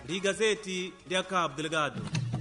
Ligazeti lya Cabo Delgado.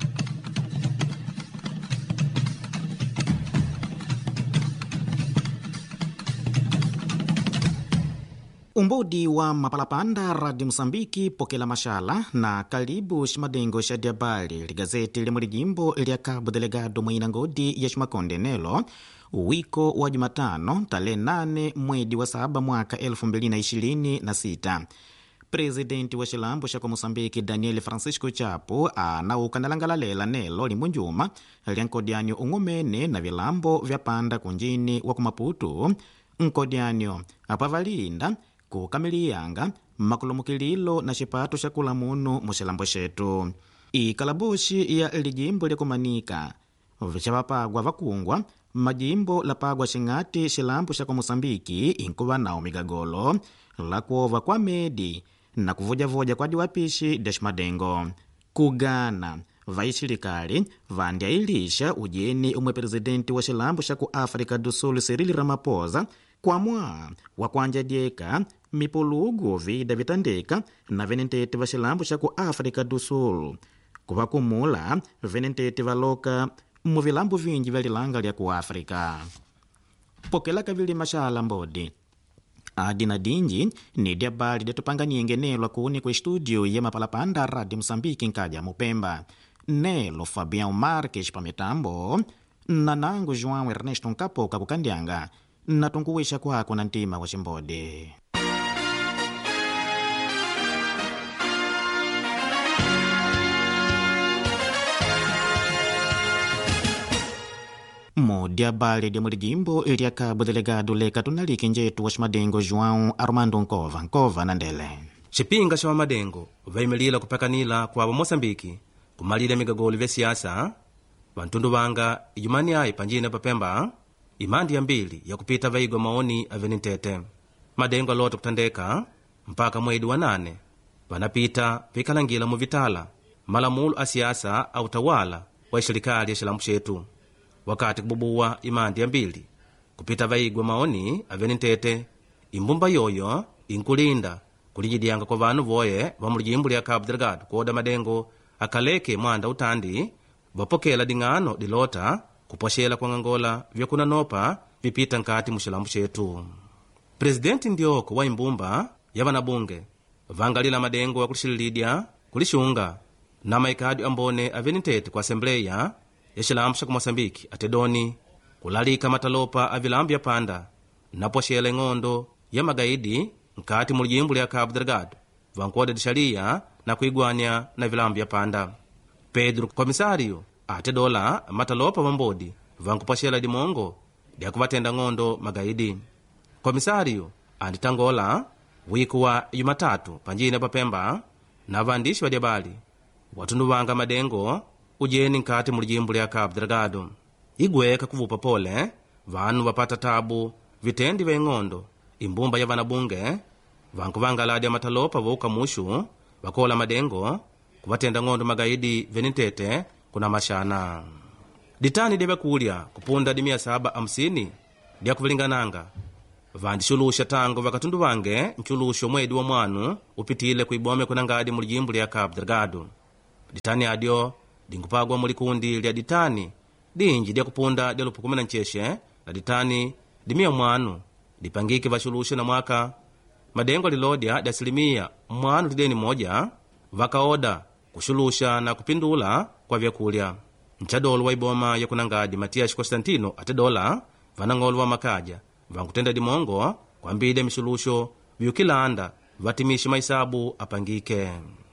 Umbudi wa mapalapanda Radio Msambiki pokela mashala na karibu shimadengo sha diabali ligazeti limuli jimbo lya Cabo Delgado mwina ngodi ya shimakonde nelo wiko wa Jumatano tarehe 8 mwezi wa 7 mwaka 2026. Presidenti wa shilambo sha kwa Mosambiki Daniel Francisco Chapo anaukanalangalalela nelo limunjuma lyankodianyo ung'umene na vilambo vya panda kunjini wa kumaputu nkodianyo apavalinda kukamiliyanga makulumukililo na shipato sha kula munu mushilambo shetu. Ikalabushi ya lijimbo lyakumanika vichavapagwa vakungwa majimbo lapagwa shing'ati shilambo sha kwa Mosambiki inkuva nao migagolo lakuova kwa medi na kuvuja kwa diwapishi deshmadengo kugana vaishilikali vandyailisha ujeni umwe presidenti wa shilambo sha ku Afrika do Sul Cyril Ramaphosa kwamwa wakwanja dyeka mipulugu vida vitandika na venentete va shilambo sha ku Afrika do Sul kuvakumula venentete valoka mu vilambo vinji vya lilanga lya ku Afrika pokela kavili mashala mbodi adi na dinji ni diabali dyatupanganienge nelo kuni kwa studio ya mapalapanda Radio Msambiki nkaja mupemba nelo Fabian Marques pa mitambo na nangu João Ernesto Nkapoka kukandyanga na tunkuwisha kwako na ntima wa shimbode. Diabali dia mulijimbo lya Cabo Delgado leka tunaliki njetu wa shimadengo João Armando Nkova na ndele Chipinga cha madengo vaimilila kupakanila kwa Mosambiki kumalila migagoli vya siasa vantundu vanga ijumani ai panjine papemba imandi ya mbili ya kupita vaigwa maoni avenintete madengo aloto kutandeka mpaka mwedi wa 8 vanapita vikalangila muvitala malamulu a siasa au tawala wa serikali ya shilambu shetu wakati kububuwa imandi ya mbili kupita vaigwa maoni avenintete imbumba yoyo inkulinda kulijidyanga kwa vanu voye va mulijimbo lya Cabo Delgado kuoda madengo akaleke mwanda utandi vapokela ding'ano dilota kuposhela kwa ng'angola vyakunanopa vipita nkati mushilambu shetu. Presidenti ndioko wa imbumba ya vanabunge vangalila madengo ya kulishililidya kulishunga na maikadi ambone avenintete kwa assembleya ya shilambu sha ku Mosambiki atedoni kulalika matalopa avilambu ya panda na poshela ng'ondo ya magaidi nkati mulijimbo lya Cabo Delgado vankuoda dishalia na kuigwanya na vilambu ya panda. Pedro Komisario atedola matalopa vambodi vankuposhela dimongo dya kuvatenda ng'ondo magaidi. Komisario anditangola wiku wa Jumatatu panjine papemba na vandishi wa diabali watundu vanga madengo ujeni nkati mulijimbo lya Cabo Delgado igweka kuvupa pole vanu vapata tabu vitendi vya ng'ondo imbumba ya vanabunge vankuvangaladya matalopa vouka mushu vakola madengo kuvatenda ng'ondo magaidi venintete kuna mashana ditani dya vyakulya kupunda di 750 dya kuvilingananga vandishulusha tango vakatundu vange nchulusho mwedi wa mwanu upitile kuibome kuna ngadi mulijimbo lya Cabo Delgado. Ditani adyo dinkupagwa mulikundi lya ditani dinji dya kupunda dya lupu 19 na ditani dimia mwanu dipangike vashulushe na mwaka madengo lilodya dya asilimia mwanu lideni moja vakaoda kushulusha na kupindula kwa vyakulya. Nchadolo wa iboma ya kunangadi Matias Constantino atedola vanang'olo wa makaja vankutenda dimongo kwa mbide mishulusho vyukilanda vatimishi maisabu apangike.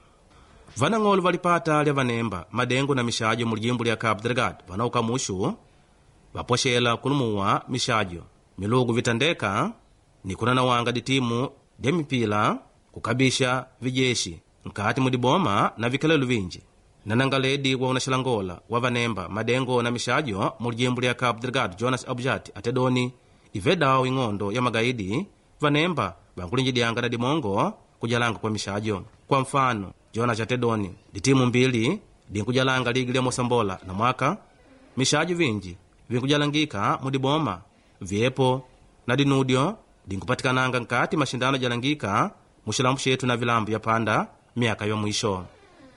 Vanang'olo valipata lya vanemba madengo na mishajo mulijimbo lya Cabo Delgado vanauka mushu vaposhela kulumuwa mishajo milugu vitandeka ni kunana wanga ditimu dya mipila kukabisha vijeshi nkati mudiboma na vikelelu vinji nanangaledi wa unashilangola wa vanemba madengo na mishajo mulijimbo lya Cabo Delgado Jonas Abjati atedoni ivedao ing'ondo ya magaidi vanemba vankulinjidyanga na dimongo kujalanga kwa mishajo. Kwa mfano Jonas atedoni ditimu mbili dinkujalanga ligi lya Mosambola na mwaka mishajo vinji vinkujalangika mudiboma vyepo na dinudyo dinkupatikananga nkati mashindano jalangika mushilambu shetu na vilambu ya panda miaka ya mwisho.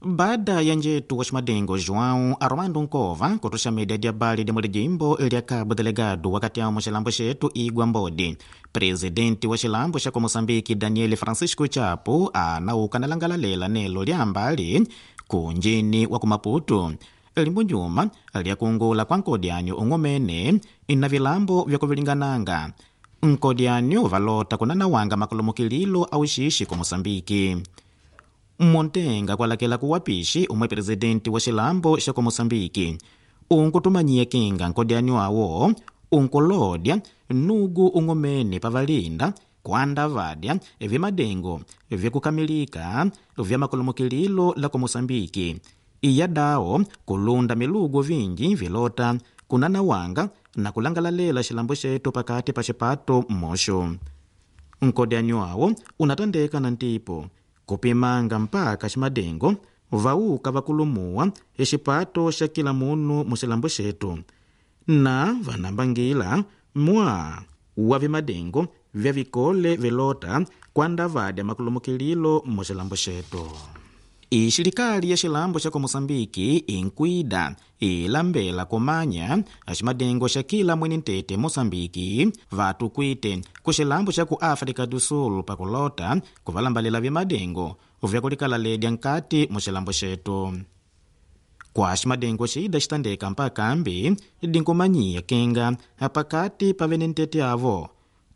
Baada ya njetu wa Ximadengo João Armando Nkova kutosha media dia bali dia muli jimbo lya Cabo Delegado wakati ya mshilambo shetu Igwa Mbodi, presidenti wa shilambo shako Mosambiki Daniel Francisco Chapo anauka na langalalela nelo lya mbali kunjini wa kumaputu limbu nyuma lya kungula kwa nkodianyo ungomene ina vilambo vya kuvilingananga nkodianyo valota kunana wanga makulumukililo au shishi ku Mosambiki. Montenga kwalakela kuwapishi umwe presidenti wa shilambo shako Mosambiki unkutumanyie kinga nkodianyo awo unkolodya nugu ungomene pavalinda kwanda vadya vimadengo vyekukamilika vya makulumukililo la ku Mosambiki iyadao kulunda milugo vinji vilota kunana wanga na kulangalalela shilambo shetu pakati pa shipato mosho. Nkodianyo awo unatandeka na ntipo kupimanga mpaka Ximadengo vauka vakulumuwa exipato xa kila munu muxilambo xetu na vanambangila mwa wa vimadengo vya vikole vilota kwanda vadya makulumukililo muxilambo xetu. Ixirikali ya xilambo xa ku Mosambiki inkuida ilambela kumanya Ximadengo xa kila mwini ntete Mosambiki vatukwite ku xilambo xa ku África do Sul pakulota kuvalambalela vimadengo vyakulikala ledya nkati mu xilambo xetu. Kwa Ximadengo xida xitandeka mpakambi dinkumanyiya kenga pakati pa vene ntete avo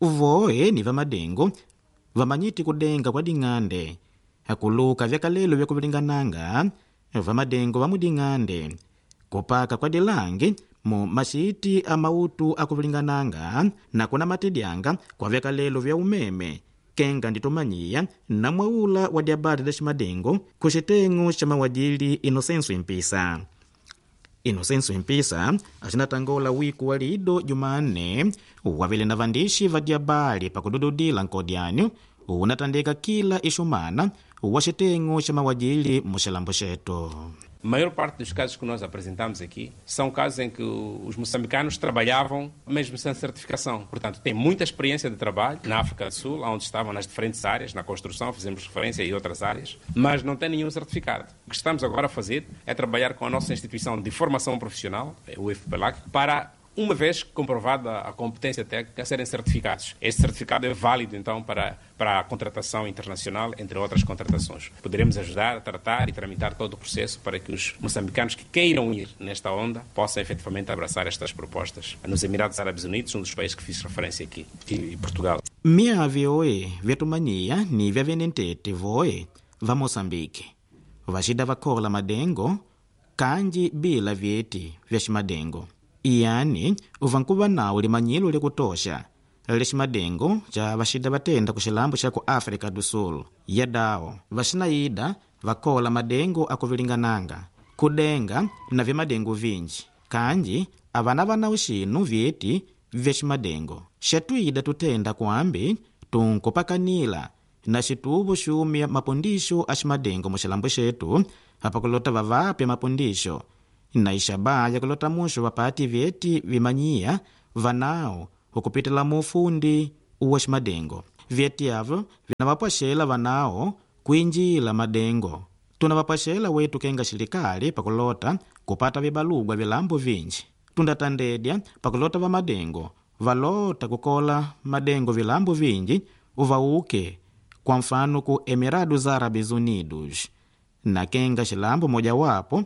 voe ni vamadengo vamanyiti kudenga kwa ding'ande akuluka vyakalelo vyakuvilingananga vamadengo vamuding'ande kupaka kwa dilangi mu masiti amautu akuvilingananga na kuna matidyanga kwa vyakalelo vya umeme kenga nditumanyiya na mwaula wa diabati da Ximadengo kuxitengu xa mawajili Inocencio Mpisa. Inocencio Mpisa axinatangola wiku wa lido Jumane wavile na vandishi va diabali pakudududila nkodianyo unatandeka kila ixumana wa xitengu xa mawajili mu xilambo xetu. A maior parte dos casos que nós apresentamos aqui são casos em que os moçambicanos trabalhavam mesmo sem certificação. Portanto, têm muita experiência de trabalho na África do Sul, onde estavam nas diferentes áreas, na construção, fizemos referência e outras áreas, mas não têm nenhum certificado. O que estamos agora a fazer é trabalhar com a nossa instituição de formação profissional, o IFPELAC, para, uma vez comprovada a competência técnica, serem certificados. Este certificado é válido, então, para a contratação internacional, entre outras contratações. Poderemos ajudar a tratar e tramitar todo o processo para que os moçambicanos que queiram ir nesta onda possam efetivamente abraçar estas propostas. Nos Emirados Árabes Unidos, um dos países que fiz referência aqui, e Portugal. Mia vioe vyetumanyia ni vya venentete voe va Mosambiki vaxida vakola madengo kanji bila vyeti vya Ximadengo iyani uvankuva nawo limanyilo likutosha Ximadengo ca vaxida vatenda ku xilambo xa ku África do Sul yadao vaxinayida vakola madengo akuvilingananga kudenga na vimadengo vinji kanji avanavana uxinu vyeti vya Ximadengo xatuida tutenda kuambi tunkupakanila na xituvo xumia mapundixo a Ximadengo mu xilambo xetu apakulota vavapya mapundixo na ixabaya kulota muxo vapati vyeti vimanyiya vanao ukupitila mufundi uwa Ximadengo vyeti avo vinavapwaxela vanao kuinjila madengo tunavapwaxela wetu kenga xilikali pakulota kupata vibalugwa vilambo vinji tundatandedya pakulota vamadengo valota kukola madengo vilambo vinji uvauke kwa mfano ku Emirados Árabes Unidos na kenga xilambo mojawapo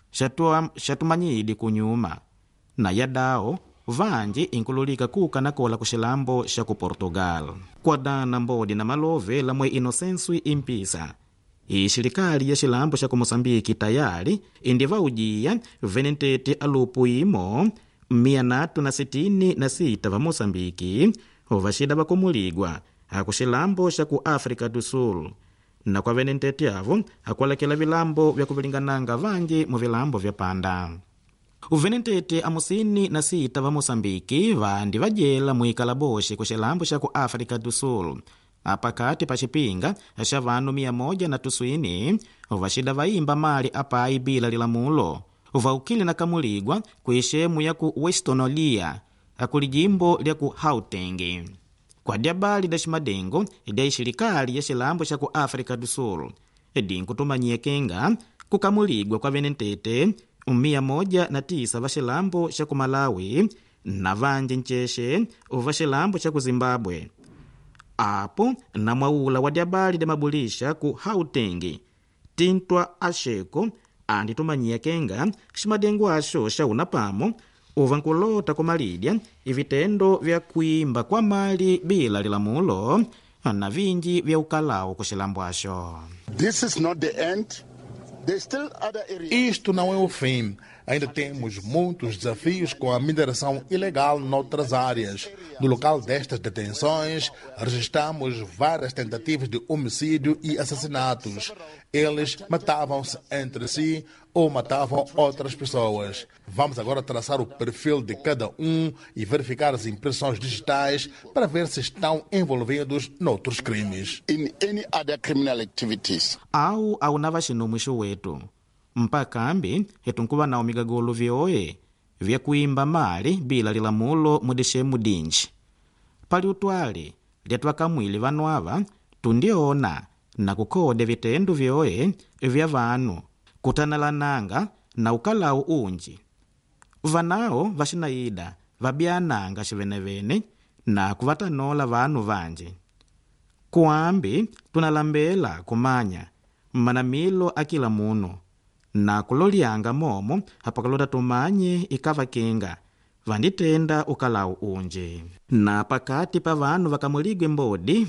xatumanyidi kunyuma na yadao vanji inkululika kuka nakola ku xilambo xa ku Portugal kwa dana mbodi na malove lamwe Inocencio Mpisa ixirikali ya xilambo xa ku Mosambiki tayari indivaujiya venentete alupu imo 366 va Mosambiki vaxida vakumuligwa aku xilambo xa ku África do Sul na kwa venentete avo akwalakela vilambo vya kuvilingananga vanji mu vilambo vya panda. Uvenentete amusini na sita va Mosambiki vandi vajela muikalaboshi ku xilambo xa ku África do Sul apakati pa xipinga xa vanu 190 vaxida vaimba mali apai bila lilamulo vaukili na kamuligwa ku ixemu ya ku Westonolia akuli jimbo lya ku Gauteng. Kwa diabali da Ximadengo idya ixirikali ya xilambo xa ku África do Sul dinkutumanyia kenga kukamuligwa kwa venentete 109 va xilambo xa ku Malawi na vanji nceshe va xilambo xa ku Zimbabwe. Apo na mwaula wa dyabali dya mabulisha ku Gauteng Tintwa Asheko anditumanyiya kenga ximadengo axo xa unapamo uva nkulota kumalidya ivitendo vya kuimba kwa mali bila lilamulo na vinji vya ukalawu ku xilambo axo. This is not the end. There's still other areas. Isto não é o fim. Ainda temos muitos desafios com a mineração ilegal noutras áreas. No local destas detenções, registramos várias tentativas de homicídio e assassinatos. Eles matavam-se entre si ou matavam outras pessoas. Vamos agora traçar o perfil de cada um e verificar as impressões digitais para ver se estão envolvidos noutros crimes. In any other criminal activities. Au nava xinumuxo wetu mpakambi hetunkuva na migagolo vyoe vya kuimba mali bila lilamulo mudixemu dinji pali utwali lyatwakamwile vanu ava tundiona na kukhode vitendo vyoe vya vanu kutanalananga na ukalawu unji vanao vaxinayida vabyananga xivenevene na kuvatanola vanu vanji kuambi tunalambela kumanya manamilo akila munu na kulolyanga momo apakalota tumanye ikava kenga vanditenda ukalawu unji na pakati pa vanu vakamuligwe mbodi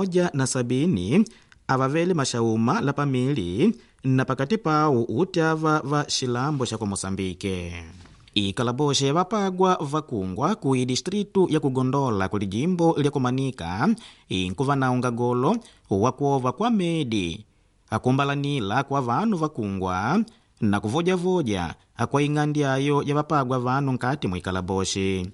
170 avavele maxauma la pamili na pakati pawo utyava va xilambo xa ku Mosambike. Ikalaboshe vapagwa vakungwa ku distritu ya kugondola ku lijimbo lya kumanika inkuva na ungagolo wa kuova kwa medi akumbalanila kwa vanu vakungwa na kuvodya-vodya akwa ing'andyayo ya vapagwa vanu nkati mwikalaboshe.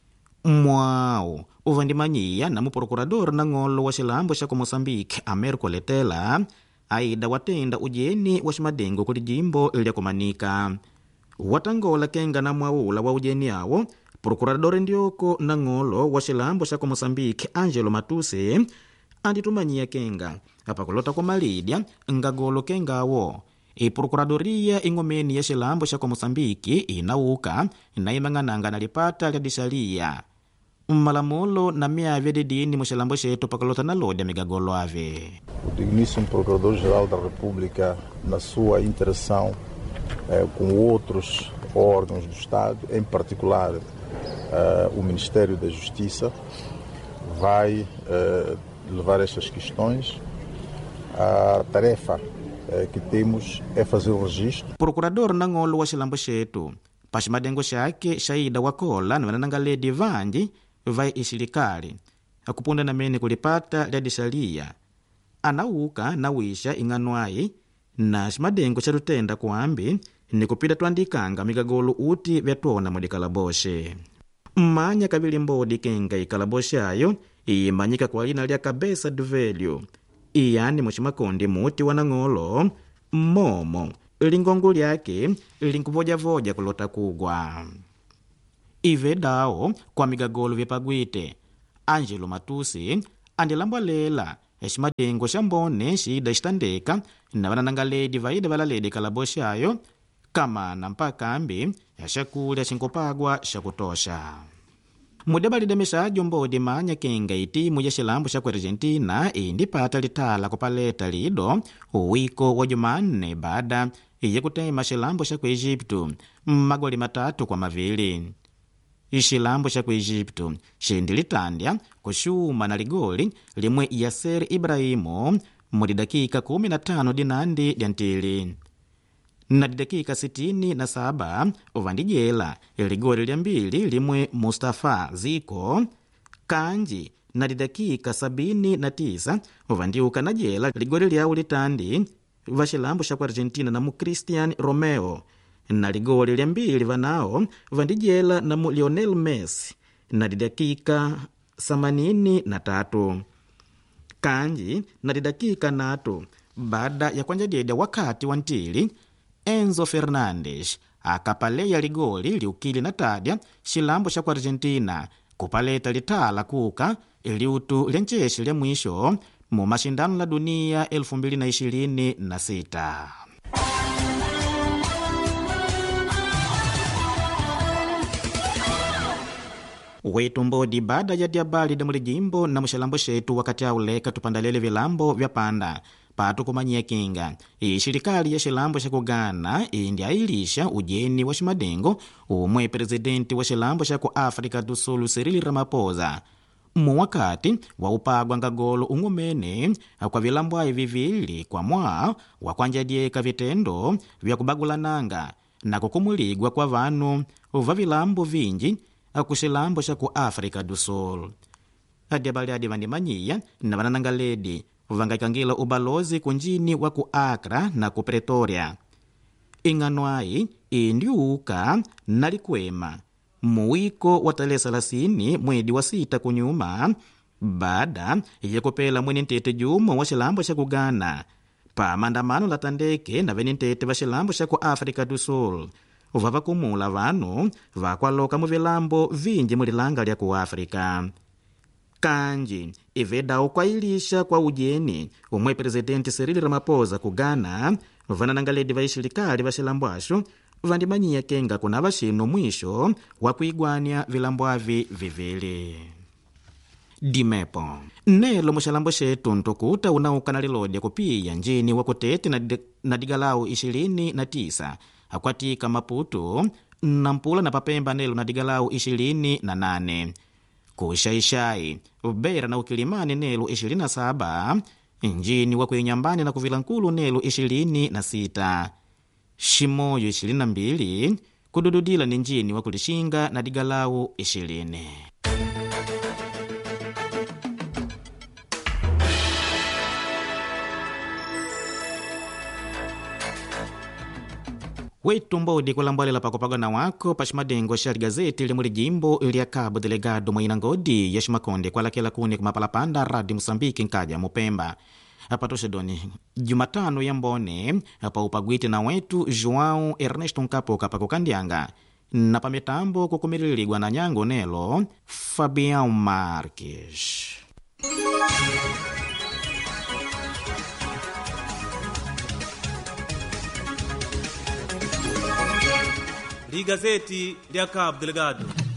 Mwao uvandimanyiya na muprokurador na ng'olo wa xilambo xa ku Mosambike Americo Letela aida watenda ujeni wa ximadengo ku lijimbo lya kumanika. Watangola kenga na mwaula wa ujeni yawo prokurador ndioko na ng'olo wa xilambo xa ku Mosambike Angelo Matuse anditumanyiya kenga apakulota kwa malidya ngagolo kengawo iprokuradoria ing'omeni ya xilambo xa ku Mosambike inauka na imang'ananga na lipata lya dixalia mmalamulo na myavya didini mu xilambo xetu pakulota na lodya migagolo ave. O digníssimo Procurador-Geral da República, na sua interação com outros órgãos do Estado, em particular o Ministério da Justiça, vai levar estas questões. A tarefa que temos é fazer o registro. Procurador na ng'olo wa xilambo xetu pa ximadengo xake xaida wakola na vananangaledi vanji vai ixilekali akupunda na mene kulipata lya dixalia anauka na wixa ing'anwayi na ximadengo xa tutenda kuambi ni kupita twandikanga migagolo uti vyatwona mudikalaboshe. Mmanya kavili mbodi kenga ikalaboshe ayo imanyika kwa lina lya Cabeça de Velho iyani muximakondi muti wa nang'olo momo lingongo lyake linkuvodya-vodya kulota kugwa. Ivedao kwa migagolo vyapagwite Angelo Matusi andilambwalela ximadengo xa mbone xida xitandeka na vananangaledi vaida valaledi kalaboshe ayo kamana mpakambi ya xakulya xinkupagwa xa kutosha. Mudebalide mexajo mbodi manya kenga itimu ya xilambo xa ku Argentina indipata litala kupaleta lido uwiko wa Jumanne baada ya kutema xilambo xa ku Egipto magoli 3-2. Xilambo xa ku Egipto xindilitandya kuxuma na ligoli limwe Yasser Ibrahimu mudi dakika 15 dinandi dya ntili. Na dakika 67 uvandijela ligoli lya mbili limwe Mustafa Ziko kanji na dakika 79 uvandiuka na jela ligoli lyawo litandi va xilambo xa ku Argentina na mu Cristian Romeo na ligoli lya mbili vanao vandijela na mu Lionel Messi na dakika 83 kanji na dakika 8 baada ya kwanjadeda wakati wa ntili Enzo Fernandes akapaleya ligoli liukili na tadya xilambo xa ku Argentina kupaleta litala kuka liutu lya ncexe lya mwisho mu mashindano la dunia 2026. wetu mbodi baada ya diabali da mulijimbo na mushalambo shetu wakati auleka tupandalele vilambo vya panda patu kumanyia kinga ishirikali ya shilambo sha kugana indi ailisha ujeni wa shimadengo umwe presidenti wa shilambo sha ku Afrika do Sul Cyril Ramaphosa mu wakati wa upagwa ngagolo ungumene kwa vilambo ai vivili kwa mwa wa kwanjadieka vitendo vya kubagulananga na kukumuligwa kwa vanu va vilambo vinji kushilambo sha ku Afrika do Sul. Adiabali adi vandimanyiya na vananangaledi vangakangila ubalozi kunjini wa ku Accra na ku Pretoria. Ingano ai indiuka nalikwema muwiko wa tarehe 30 mwezi wa 6 kunyuma baada ya kupela mwene ntete jumo wa shilambo sha kugana pa maandamano latandeke na vene ntete va shilambo sha ku Afrika do Sul vavakumula vanu vakwaloka mu vilambo vinji mulilanga lya ku Afrika. Kanji ivedao kwailisha kwa ujeni umwe presidenti Cyril Ramaphosa kugana vananangaledi va ishilikali va shilambo asho vandimanyiya kenga kuna vashino mwisho wa kuigwania vilambo avi vivili. Dimepo nelo mushalambo shetu ntukuta unauka na lilodya kupiya njini wa kutete na digalau 29 akwatika Maputo na Mpula na Papemba nelo na digalau 28 kushaishai Beira na Ukilimani nelo 27 njini wa kuinyambani na Kuvilankulu nelo 26 Shimoyo 22 kudududila ni njini wa kulishinga na digalau 20. Wetu mbodi kulambalela pakupagana wako pashimadengo sha gazeti limuli jimbo ilya Cabo Delegado mwinangodi ya Shimakonde kwa lakela kuni kumapalapanda Radio Msambiki nkaja Mupemba. Hapa toshedoni Jumatano ya mbone hapa upagwiti na wetu João Ernesto Nkapoka pakukandianga na pametambo kukumililigwa na nyango nelo Fabião Marques. Ligazeti lya Cabo Delegado.